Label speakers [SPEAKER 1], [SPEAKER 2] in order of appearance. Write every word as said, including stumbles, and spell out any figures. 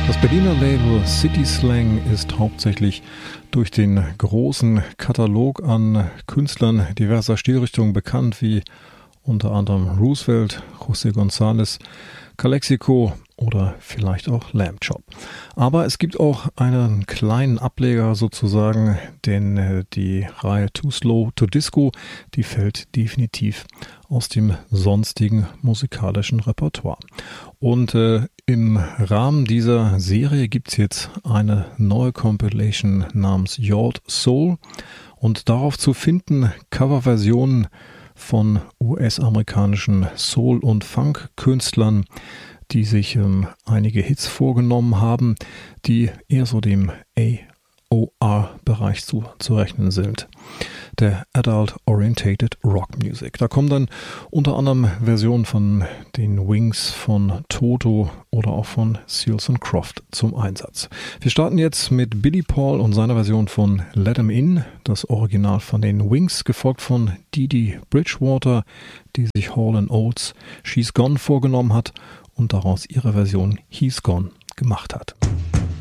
[SPEAKER 1] Das Berliner Label City Slang ist hauptsächlich durch den großen Katalog an Künstlern diverser Stilrichtungen bekannt, wie unter anderem Roosevelt, José González, Calexico oder vielleicht auch Lamb Chop. Aber es gibt auch einen kleinen Ableger sozusagen, denn äh, die Reihe Too Slow to Disco, die fällt definitiv aus dem sonstigen musikalischen Repertoire. Und äh, im Rahmen dieser Serie gibt es jetzt eine neue Compilation namens Yacht Soul und darauf zu finden Coverversionen von U S-amerikanischen Soul- und Funk-Künstlern, die sich ähm, einige Hits vorgenommen haben, die eher so dem A O R-Bereich zuzurechnen sind. Der Adult Orientated Rock Music. Da kommen dann unter anderem Versionen von den Wings, von Toto oder auch von Seals and Croft zum Einsatz. Wir starten jetzt mit Billy Paul und seiner Version von Let 'Em In, das Original von den Wings, gefolgt von Dee Dee Bridgewater, die sich Hall and Oates She's Gone vorgenommen hat und daraus ihre Version He's Gone gemacht hat.